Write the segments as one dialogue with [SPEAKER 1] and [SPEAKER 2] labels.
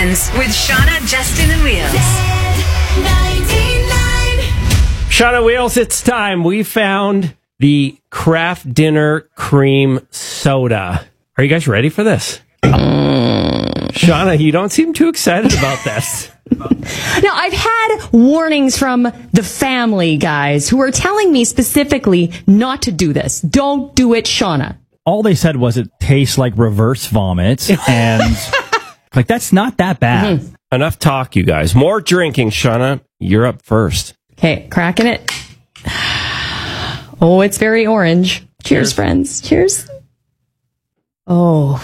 [SPEAKER 1] Weekends with Shauna, Justin, and Wheels.
[SPEAKER 2] Shauna Wheels, it's time. We found the Kraft Dinner Cream Soda. Are you guys ready for this? Shauna, you don't seem too excited about this.
[SPEAKER 3] Now, I've had warnings from the family guys who are telling me specifically not to do this. Don't do it, Shauna.
[SPEAKER 4] All they said was it tastes like reverse vomit, and like that's not that bad.
[SPEAKER 3] Mm-hmm.
[SPEAKER 2] Enough talk, you guys. More drinking, Shauna. You're up first.
[SPEAKER 3] Okay, cracking it. Oh, it's very orange. Cheers, friends. Cheers. Oh.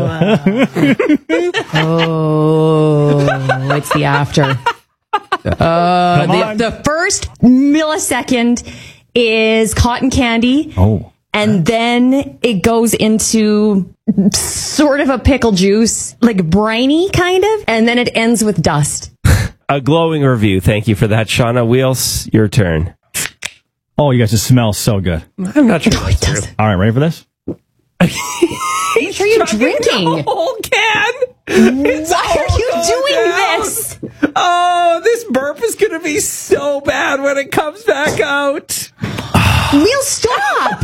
[SPEAKER 3] Oh, it's the after. The first millisecond is cotton candy.
[SPEAKER 4] Oh.
[SPEAKER 3] And then it goes into sort of a pickle juice, like briny kind of. And then it ends with dust.
[SPEAKER 2] A glowing review. Thank you for that, Shauna Wheels. Your turn.
[SPEAKER 4] Oh, you guys just smell so good.
[SPEAKER 2] I'm not sure.
[SPEAKER 3] No, it doesn't.
[SPEAKER 4] All right, ready for this?
[SPEAKER 3] Make sure you're drinking.
[SPEAKER 2] The whole can.
[SPEAKER 3] Why are you doing this?
[SPEAKER 2] Oh, this burp is going to be so bad when it comes back out.
[SPEAKER 3] We'll stop.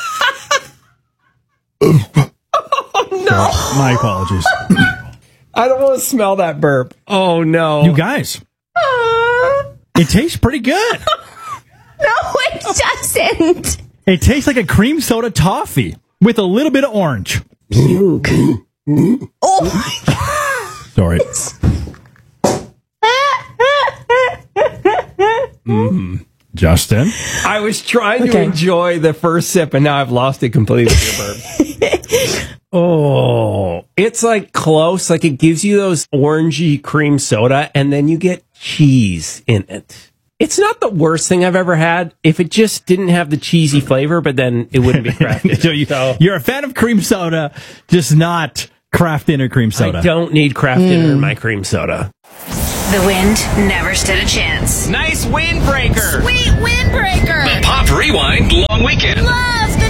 [SPEAKER 2] Oh, no.
[SPEAKER 4] My apologies.
[SPEAKER 2] I don't want to smell that burp. Oh, no.
[SPEAKER 4] You guys, it tastes pretty good.
[SPEAKER 3] No, it doesn't.
[SPEAKER 4] It tastes like a cream soda toffee with a little bit of orange.
[SPEAKER 3] Puke. Oh, my God.
[SPEAKER 4] Sorry. Justin?
[SPEAKER 2] I was trying to enjoy the first sip, and now I've lost it completely. Oh, it's like close. Like it gives you those orangey cream soda, and then you get cheese in it. It's not the worst thing I've ever had if it just didn't have the cheesy flavor, but then it wouldn't be Kraft Dinner.
[SPEAKER 4] So you're a fan of cream soda, just not Kraft Dinner cream soda.
[SPEAKER 2] I don't need Kraft Dinner in my cream soda.
[SPEAKER 1] The wind never stood a chance.
[SPEAKER 5] Nice windbreaker.
[SPEAKER 1] Sweet windbreaker.
[SPEAKER 5] The Pop Rewind Long Weekend.
[SPEAKER 1] Love the